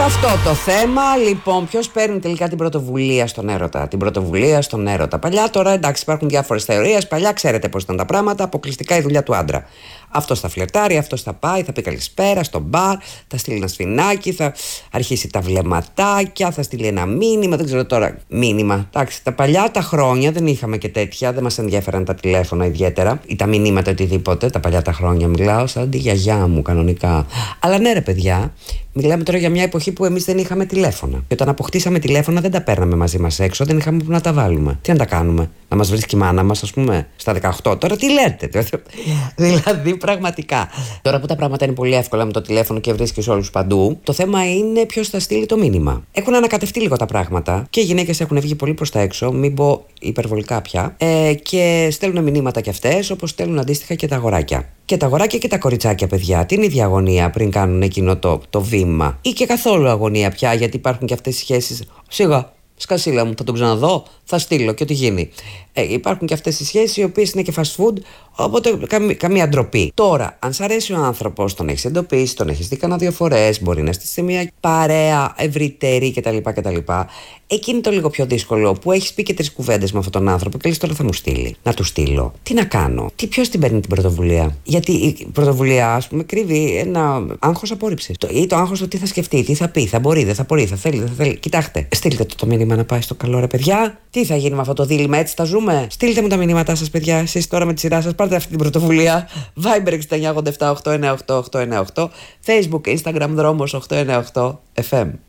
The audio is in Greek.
Αυτό το θέμα, λοιπόν, ποιος παίρνει τελικά την πρωτοβουλία στον έρωτα. Την πρωτοβουλία στον έρωτα. Παλιά, τώρα εντάξει, υπάρχουν διάφορες θεωρίες. Παλιά, ξέρετε πώς ήταν τα πράγματα. Αποκλειστικά η δουλειά του άντρα. Αυτός θα φλερτάρει, αυτός θα πάει, θα πει καλησπέρα στο μπαρ, θα στείλει ένα σφινάκι, θα αρχίσει τα βλεμματάκια, θα στείλει ένα μήνυμα. Δεν ξέρω τώρα. Μήνυμα. Εντάξει, τα παλιά τα χρόνια δεν είχαμε και τέτοια. Δεν μας ενδιαφέραν τα τηλέφωνα ιδιαίτερα ή τα μηνύματα οτιδήποτε. Τα παλιά τα χρόνια μιλάω σαν τη γιαγιά μου κανονικά. Αλλά ναι, ρε παιδιά. Μιλάμε τώρα για μια εποχή που εμείς δεν είχαμε τηλέφωνα. Και όταν αποκτήσαμε τηλέφωνα δεν τα παίρναμε μαζί μας έξω, δεν είχαμε που να τα βάλουμε. Τι να τα κάνουμε, να μας βρίσκει η μάνα μας, ας πούμε, στα 18. Τώρα τι λέτε. Δηλαδή, πραγματικά. Τώρα που τα πράγματα είναι πολύ εύκολα με το τηλέφωνο και βρίσκεις όλους παντού, το θέμα είναι ποιος θα στείλει το μήνυμα. Έχουν ανακατευτεί λίγο τα πράγματα και οι γυναίκες έχουν βγει πολύ προς τα έξω, μην πω υπερβολικά πια, και στέλνουν μηνύματα κι αυτές, όπως στέλνουν αντίστοιχα και τα αγοράκια. Και τα αγοράκια και τα κοριτσάκια, παιδιά, την ίδια αγωνία πριν κάνουν εκείνο το βήμα. Ή και καθόλου αγωνία πια, γιατί υπάρχουν και αυτές οι σχέσεις. Σιγά, σκασίλα μου, θα τον ξαναδώ, θα στείλω και ό,τι γίνει. Υπάρχουν και αυτές οι σχέσεις οι οποίες είναι και fast food, οπότε καμία ντροπή. Τώρα, αν σ' αρέσει ο άνθρωπος, τον έχεις εντοπίσει, τον έχεις δει κανένα 2 φορές, μπορεί να στήσει σε μια παρέα ευρύτερη κτλ. Εκεί είναι το λίγο πιο δύσκολο, που έχεις πει και 3 κουβέντες με αυτόν τον άνθρωπο και λες τώρα θα μου στείλει. Να του στείλω. Τι να κάνω. Ποιος την παίρνει την πρωτοβουλία. Γιατί η πρωτοβουλία, ας πούμε, κρύβει ένα άγχος απόρριψης. Ή το άγχος του τι θα σκεφτεί, τι θα πει, θα μπορεί, δεν θα μπορεί, θα θέλει, δεν θα θέλει. Κοιτάξτε, στείλτε το μήνυμα να πάει στο καλό, ρε παιδιά. Τι θα γίνει με αυτό το δίλημμα, έτσι θα ζούμε. Στείλτε μου τα μηνύματά σας, παιδιά. Εσείς τώρα με τη σειρά σας πάρτε αυτή την πρωτοβουλία. Viber 6987 898 898, Facebook, Instagram, Δρόμος 898 FM.